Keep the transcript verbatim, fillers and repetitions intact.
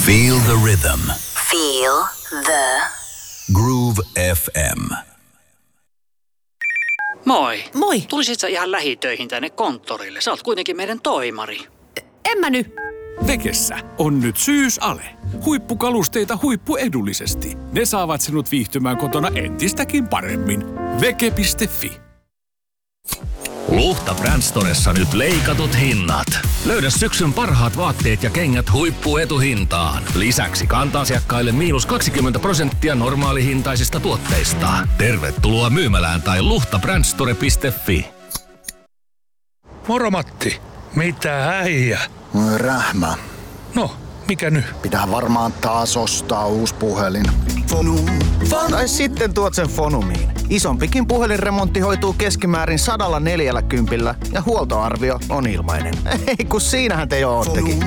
Feel the rhythm. Feel the Groove F M. Moi. Moi. Tulisit sä ihan lähitöihin tänne konttorille? Sä oot kuitenkin meidän toimari. En mä nyt. Vekessä on nyt syysale. Huippukalusteita huippuedullisesti. Ne saavat sinut viihtymään kotona entistäkin paremmin. Veke piste fi. Luhta Brand Storessa nyt leikatut hinnat. Löydä syksyn parhaat vaatteet ja kengät huippuetuhintaan. Lisäksi kanta-asiakkaille miinus kaksikymmentä prosenttia normaalihintaisista tuotteista. Tervetuloa myymälään tai luhta brandstore piste fi. Moro Matti. Mitä äijä? Rähmä. No, mikä nyt? Pitää varmaan taas ostaa uusi puhelin. Fonu. Tai sitten tuot sen Fonumiin. Isompikin puhelinremontti hoituu keskimäärin sadalla neljällä kympillä ja huoltoarvio on ilmainen. Ei kun siinähän te jo oottekin.